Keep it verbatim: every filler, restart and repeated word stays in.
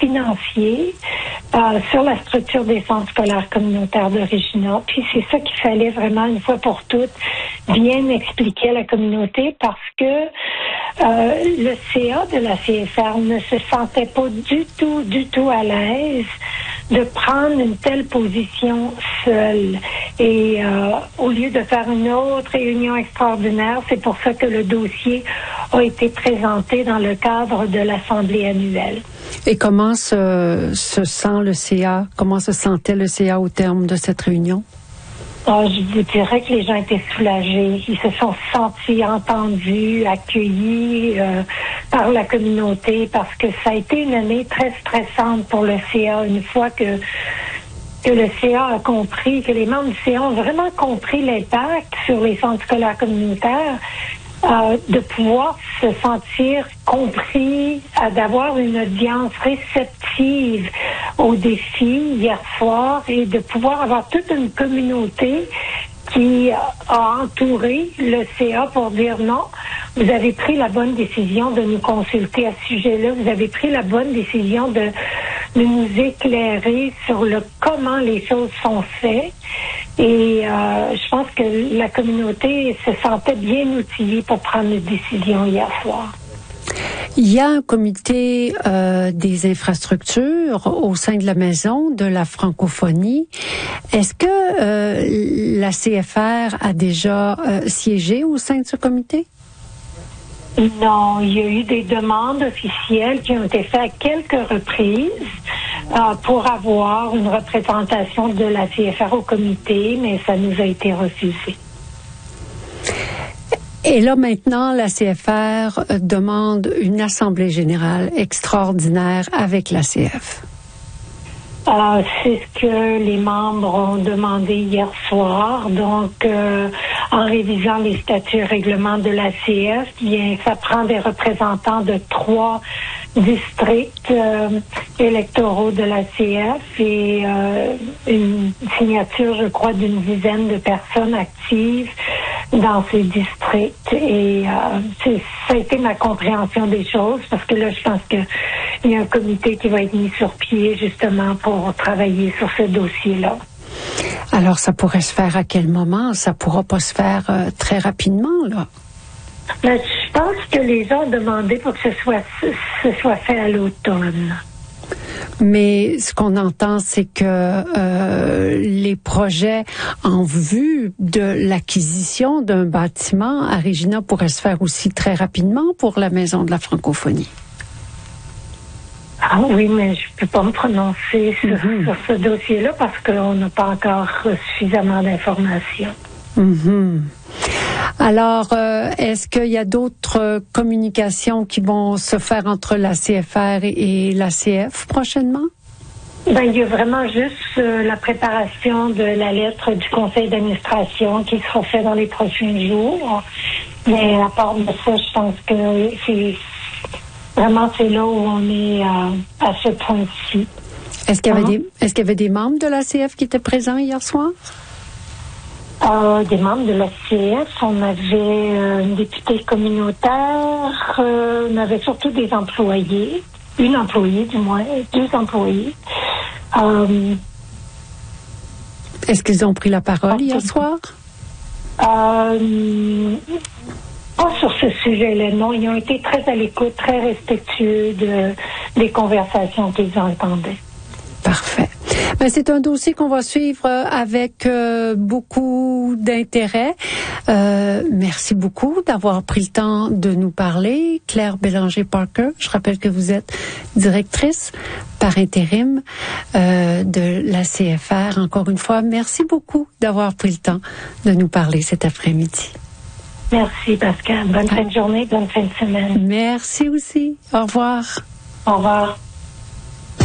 financier euh, sur la structure des centres scolaires communautaires de Regina. Puis c'est ça qu'il fallait vraiment, une fois pour toutes, bien expliquer à la communauté parce que euh, le C A de la C F R ne se sentait pas du tout, du tout à l'aise de prendre une telle position seule. Et euh, au lieu de faire une autre réunion extraordinaire, c'est pour ça que le dossier a été présenté dans le cadre de l'Assemblée annuelle. Et comment se, se sent le C A? Comment se sentait le C A au terme de cette réunion? Oh, je vous dirais que les gens étaient soulagés. Ils se sont sentis entendus, accueillis euh, par la communauté parce que ça a été une année très stressante pour le C A. Une fois que que le C A a compris, que les membres du C A ont vraiment compris l'impact sur les centres scolaires communautaires, euh, de pouvoir se sentir compris, euh, d'avoir une audience réceptive aux défis hier soir et de pouvoir avoir toute une communauté qui a entouré le C A pour dire non, vous avez pris la bonne décision de nous consulter à ce sujet-là, vous avez pris la bonne décision de, de nous éclairer sur le comment les choses sont faites. Et euh, je pense que la communauté se sentait bien outillée pour prendre une décision hier soir. Il y a un comité euh, des infrastructures au sein de la Maison de la francophonie. Est-ce que euh, la C F R a déjà euh, siégé au sein de ce comité? Non, il y a eu des demandes officielles qui ont été faites à quelques reprises euh, pour avoir une représentation de la C F R au comité, mais ça nous a été refusé. Et là, maintenant, la C F R demande une assemblée générale extraordinaire avec la C F. Euh, c'est ce que les membres ont demandé hier soir. Donc, euh, en révisant les statuts et règlements de la C F, bien, ça prend des représentants de trois districts euh, électoraux de la C F et euh, une signature, je crois, d'une dizaine de personnes actives dans ces districts. Et euh, c'est, ça a été ma compréhension des choses parce que là, je pense que il y a un comité qui va être mis sur pied justement pour travailler sur ce dossier-là. Alors, ça pourrait se faire à quel moment? Ça pourra pas se faire euh, très rapidement, là? Mais je pense que les gens ont demandé pour que ce soit, ce soit fait à l'automne. Mais ce qu'on entend, c'est que euh, les projets en vue de l'acquisition d'un bâtiment à Regina pourraient se faire aussi très rapidement pour la Maison de la francophonie. Ah oui, mais je peux pas me prononcer sur, mm-hmm. sur ce dossier-là parce qu'on n'a pas encore suffisamment d'informations. Mm-hmm. Alors, euh, est-ce qu'il y a d'autres euh, communications qui vont se faire entre la C F R et, et la C F prochainement? Ben, il y a vraiment juste euh, la préparation de la lettre du conseil d'administration qui sera faite dans les prochains jours. Mais à part de ça, je pense que c'est vraiment c'est là où on est euh, à ce point-ci. Est-ce qu'il y avait, hein? des, est-ce qu'il y avait des membres de la C F qui étaient présents hier soir? Euh, des membres de la C F, on avait euh, une députée communautaire, euh, on avait surtout des employés, une employée du moins, deux employés. Euh, Est-ce qu'ils ont pris la parole hier soir? Euh, pas sur ce sujet-là, non. Ils ont été très à l'écoute, très respectueux de, des conversations qu'ils entendaient. Parfait. Ben, c'est un dossier qu'on va suivre avec euh, beaucoup d'intérêt. Euh, merci beaucoup d'avoir pris le temps de nous parler. Claire Bélanger-Parker, je rappelle que vous êtes directrice par intérim euh, de la C F R. Encore une fois, merci beaucoup d'avoir pris le temps de nous parler cet après-midi. Merci Pascal. Bonne fin de journée, bonne fin de semaine. Merci aussi. Au revoir. Au revoir.